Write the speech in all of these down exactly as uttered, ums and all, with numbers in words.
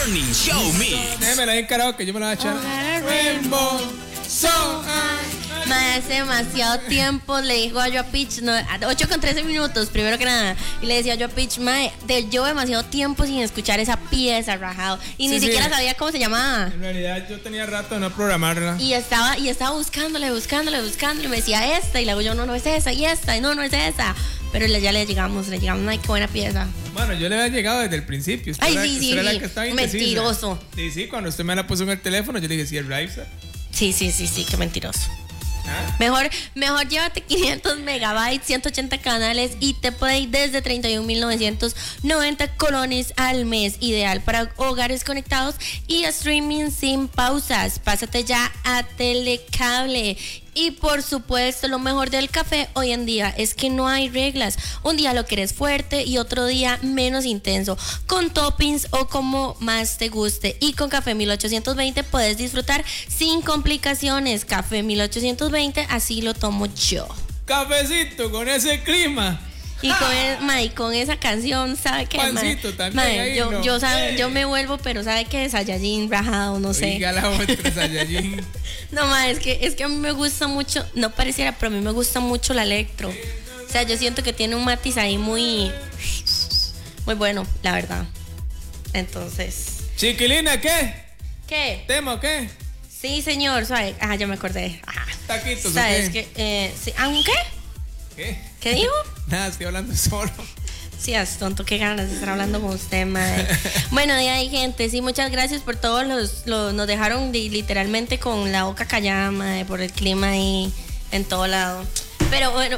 Morning Show Mix. Déjame la encarado que yo me la voy a echar. Rainbow, so high. Mae, hace demasiado tiempo le dijo a yo a Peach, no, ocho con trece minutos, primero que nada. Y le decía yo a Peach, mae, de, llevo demasiado tiempo sin escuchar esa pieza, rajado. Y Sí, ni sí. siquiera sabía cómo se llamaba. En realidad yo tenía rato de no programarla. Y estaba, y estaba buscándole, buscándole, buscándole. Y me decía esta. Y luego yo, no, no es esa. Y esta. Y no, no es esa. Pero le- ya le llegamos, le llegamos. Ay, qué buena pieza. Bueno, yo le había llegado desde el principio. Usted Ay, era- sí, usted sí, era la sí. que estaba indecisa. Mentiroso. Sí, sí, cuando usted me la puso en el teléfono, yo le dije, sí, el Raiza. Sí, sí, sí, sí, qué mentiroso. ¿Ah? Mejor, mejor llévate quinientos megabytes, ciento ochenta canales y te play desde treinta y un mil novecientos noventa colones al mes. Ideal para hogares conectados y streaming sin pausas. Pásate ya a Telecable. Y por supuesto, lo mejor del café hoy en día es que no hay reglas. Un día lo quieres fuerte y otro día menos intenso, con toppings o como más te guste. Y con Café mil ochocientos veinte puedes disfrutar sin complicaciones. Café mil ochocientos veinte, así lo tomo yo. Cafecito con ese clima. Y con, el- ma, y con esa canción, ¿sabe qué? ma? Pancito también Ma, ahí, yo, ¿no? yo, sabe, Eh. yo me vuelvo, pero ¿sabe qué? Saiyajin rajado, no sé. Oiga la otra Saiyajin. No, ma, es que, es que a mí me gusta mucho, no pareciera, pero a mí me gusta mucho la electro. O sea, yo siento que tiene un matiz ahí muy, muy bueno, la verdad. Entonces, Chiquilina, ¿qué? ¿qué? ¿Tema o qué? Sí, señor, suave. Ah, ya me acordé. Ajá. Taquitos, ¿o ¿Sabes qué? qué? Eh, sí. ¿Ah, un qué? ¿Qué? ¿Qué dijo? Nada, estoy hablando solo. Sí, es tonto, qué ganas de estar hablando con usted, madre. Bueno, de ahí, gente, sí, muchas gracias por todos los, los nos dejaron de- literalmente con la boca callada, madre, por el clima ahí en todo lado. Pero bueno,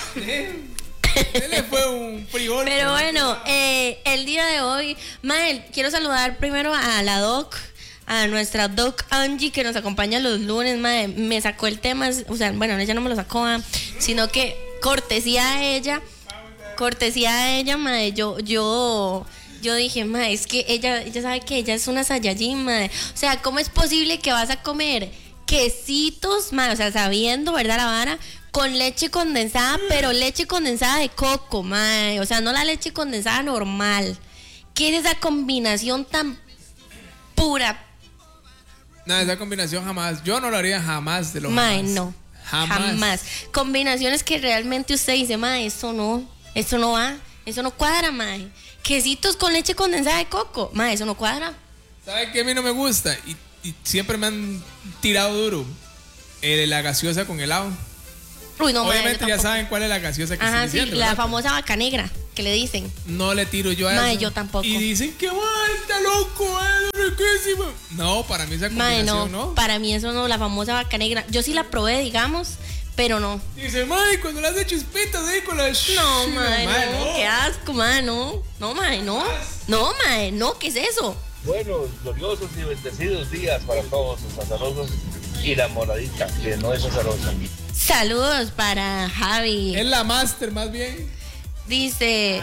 Él le fue un frijol. pero bueno, eh, el día de hoy, madre, quiero saludar primero a la doc, a nuestra doc Angie, que nos acompaña los lunes, madre. Me sacó el tema, o sea, bueno, ella no me lo sacó, ah, sino que cortesía a ella. Cortesía a ella, madre, yo, yo, yo dije, madre, es que ella, ella sabe que ella es una Saiyajin, madre. O sea, ¿cómo es posible que vas a comer quesitos, madre? O sea, sabiendo, ¿verdad, la vara? Con leche condensada, pero leche condensada de coco, madre. O sea, no la leche condensada normal. ¿Qué es esa combinación tan pura? No, esa combinación jamás. Yo no lo haría jamás de lo Mae, jamás. no. Jamás. Jamás. Combinaciones que realmente usted dice, mae, eso no, eso no va, eso no cuadra, mae. Quesitos con leche condensada de coco, mae, eso no cuadra. ¿Sabe qué a mí no me gusta? Y, y siempre me han tirado duro. Eh, la gaseosa con helado. Uy, no, mae, Obviamente yo ya tampoco. saben cuál es la gaseosa que Ajá, estoy sí, diciendo, la ¿verdad? famosa vaca negra que le dicen. No le tiro yo a Mae, eso. yo tampoco. Y dicen que "Mae, está loco, es riquísimo". No, para mí esa Mae, combinación no, no. para mí eso no, la famosa vaca negra. Yo sí la probé, digamos, pero no. Dice, mae, cuando le hace chispitas ahí con la... No, mae, no, qué asco, mae, no. No, mae, no. No, mae, no, ¿qué es eso? Buenos, gloriosos y bendecidos días para todos los azarosos y la moradita, que no es azarosa. Saludos para Javi. Es la máster más bien. Dice.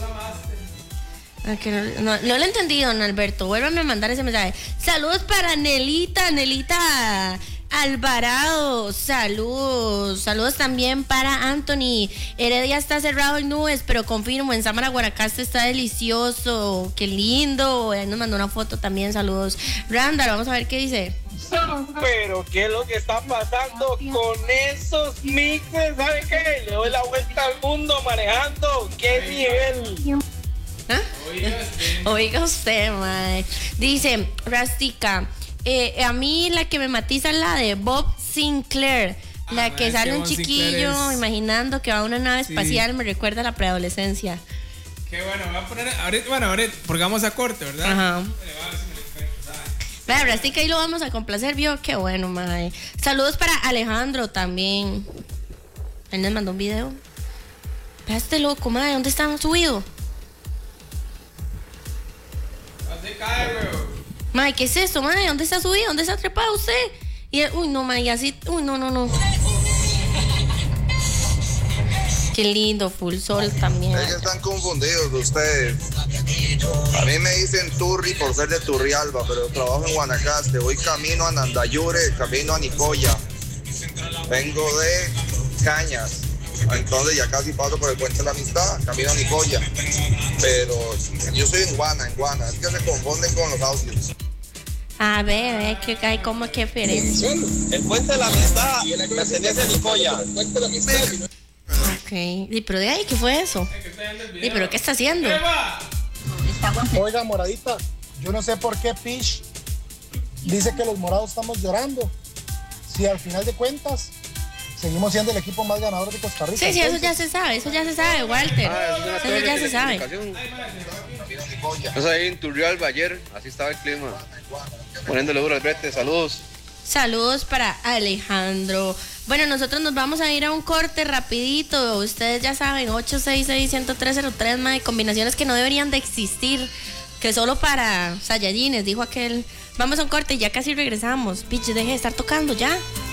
Ah, que no, no, no lo he entendido, don Alberto. Vuélvame a mandar ese mensaje. Saludos para Nelita, Nelita Alvarado. Saludos. Saludos también para Anthony. Heredia está cerrado en nubes, pero confirmo, en Sámara, Guanacaste está delicioso. Qué lindo. Ahí nos mandó una foto también. Saludos. Randall, vamos a ver qué dice. Pero ¿qué es lo que está pasando con esos mixes? ¿Sabe qué? Le doy la vuelta al mundo manejando. ¿Qué nivel? ¿Ah? Oiga usted, mae. Dice Rastica, eh, a mí la que me matiza es la de Bob Sinclair. La Ah, que es sale que un Bob Sinclair chiquillo es- imaginando que va a una nave Sí. espacial, me recuerda a la preadolescencia. Qué bueno, voy a poner... Ahorita, bueno, ahorita, porque vamos a corte, ¿verdad? Ajá. Le voy a ver si me lo encuentro, ¿sabe? Vea, Rastica, ahí lo vamos a complacer, vio, qué bueno, mae. Saludos para Alejandro también. Él nos mandó un video. Vea este loco, mae, ¿dónde están subido? Así cae, bro. Mae, ¿qué es eso, mae? ¿Dónde está subido? ¿Dónde está trepado usted? Y él, uy, no, mae, y así, uy, no, no, no. Qué lindo, full sol también. Ellos están confundidos ustedes. A mí me dicen Turri por ser de Turrialba, pero trabajo en Guanacaste. Voy camino a Nandayure, camino a Nicoya. Vengo de Cañas. Entonces ya casi paso por el puente de la amistad, camino a Nicoya. Pero yo soy en Guana, en Guana. Es que se confunden con los audios. A ver, es que hay como que diferencia. El puente de la amistad pertenece a Nicoya. Ok. Y pero de ahí, ¿qué fue eso? Y pero ¿qué está haciendo? Oiga, moradita, yo no sé por qué Pish dice que los morados estamos llorando. Si al final de cuentas seguimos siendo el equipo más ganador de Costa Rica. Sí, sí, eso ya se sabe, eso ya se sabe, Walter. Ah, eso ya se sabe. Yo soy en Turrialba ayer, así estaba el clima. Poniéndole duro al brete, saludos. Saludos para Alejandro. Bueno, nosotros nos vamos a ir a un corte rapidito. Ustedes ya saben, ocho seis seis, uno cero tres cero tres, mae, combinaciones que no deberían de existir, que solo para Saiyajines, dijo aquel. Vamos a un corte y ya casi regresamos. Pitch, deje de estar tocando ya.